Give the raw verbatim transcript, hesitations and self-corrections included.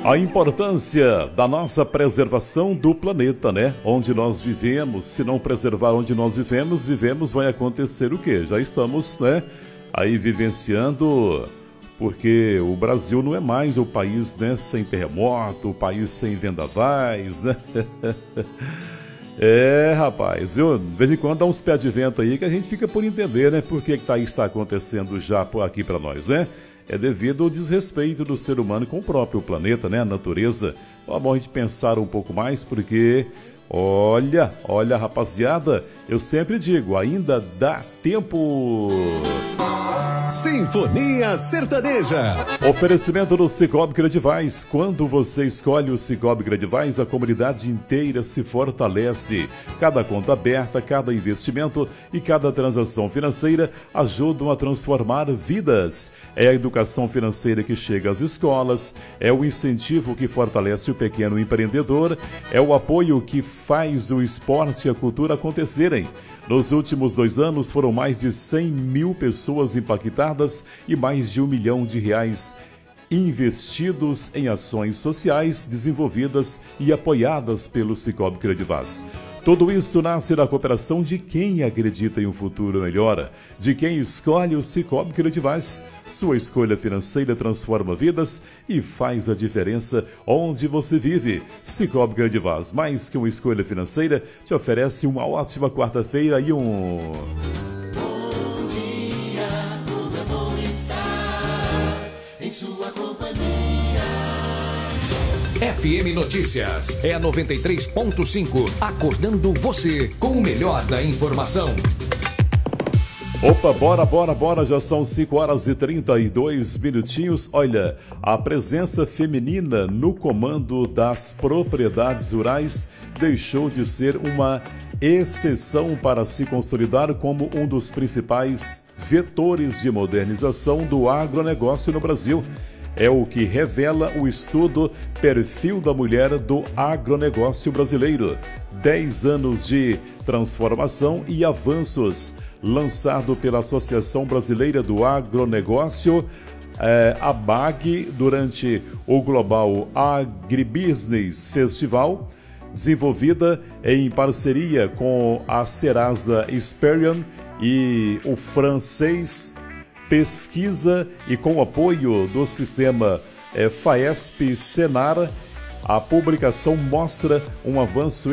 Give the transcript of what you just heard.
A importância da nossa preservação do planeta, né? Onde nós vivemos. Se não preservar onde nós vivemos, vivemos, vai acontecer o quê? Já estamos, né, aí vivenciando, porque o Brasil não é mais o país, né, sem terremoto, o país sem vendavais, né? É, rapaz, eu, de vez em quando dá uns pés de vento aí que a gente fica por entender, né? Por que que tá, isso está acontecendo já por aqui para nós, né? É devido ao desrespeito do ser humano com o próprio planeta, né? A natureza. Então é bom a gente pensar um pouco mais, porque, olha, olha, rapaziada, eu sempre digo, ainda dá tempo. Sinfonia Sertaneja. Oferecimento do Sicoob Credivais. Quando você escolhe o Sicoob Credivais, a comunidade inteira se fortalece. Cada conta aberta, cada investimento e cada transação financeira ajudam a transformar vidas. É a educação financeira que chega às escolas, é o incentivo que fortalece o pequeno empreendedor, é o apoio que faz o esporte e a cultura acontecerem. Nos últimos dois anos foram mais de cem mil pessoas impactadas e mais de um milhão de reais investidos em ações sociais desenvolvidas e apoiadas pelo Sicoob Credivaz. Tudo isso nasce da cooperação de quem acredita em um futuro melhor, de quem escolhe o Sicoob Credivaz. Sua escolha financeira transforma vidas e faz a diferença onde você vive. Sicoob Credivaz, mais que uma escolha financeira, te oferece uma ótima quarta-feira e um... Bom dia, como é bom estar em sua companhia. F M Notícias é a noventa e três ponto cinco, acordando você com o melhor da informação. Opa, bora, bora, bora, já são cinco horas e trinta e dois minutinhos. Olha, a presença feminina no comando das propriedades rurais deixou de ser uma exceção para se consolidar como um dos principais vetores de modernização do agronegócio no Brasil. É o que revela o estudo Perfil da Mulher do Agronegócio Brasileiro. dez anos de transformação e avanços, lançado pela Associação Brasileira do Agronegócio, é, a B A G, durante o Global Agribusiness Festival, desenvolvida em parceria com a Serasa Experian e o francês Pesquisa, e com o apoio do sistema é, FAESP Senar. A publicação mostra um avanço